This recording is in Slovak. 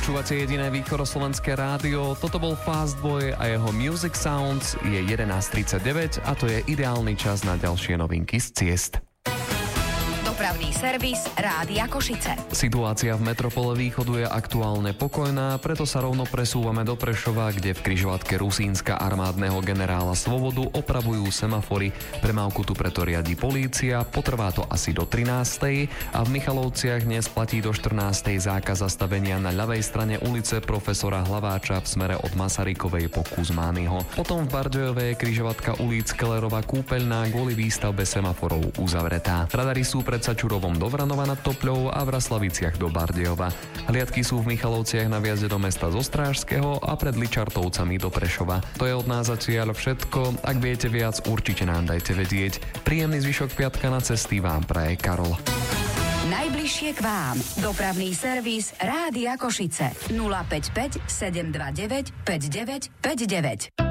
Počúvate jediné východoslovenské rádio, toto bol Fastboy a jeho Music Sounds, je 11:39 a to je ideálny čas na ďalšie novinky z ciest. Dopravný servis Rádia Košice. Situácia v metropole Východu je aktuálne pokojná, preto sa rovno presúvame do Prešova, kde v križovatke Rusínska armádneho generála Svobodu opravujú semafory. Premávku tu preto riadi polícia, potrvá to asi do 13. a v Michalovciach dnes platí do 14. zákaz zastavenia na ľavej strane ulice profesora Hlaváča v smere od Masarykovej po Kuzmányho. Potom v Bardejove je križovatka ulic Kellerova kúpeľná kvôli výstavbe semaforov uzavretá. Radary sú pred Sačurovom do Vranova nad Topľou a v Raslaviciach do Bardejova. Hliadky sú v Michalovciach na viazde do mesta zo Strážskeho a pred Ličartovcami do Prešova. To je od nás zatiaľ všetko. Ak viete viac, určite nám dajte vedieť. Príjemný zvyšok piatka na cesty vám praje Karol. Najbližšie k vám. Dopravný servis Rádia Košice. 055 729 5959.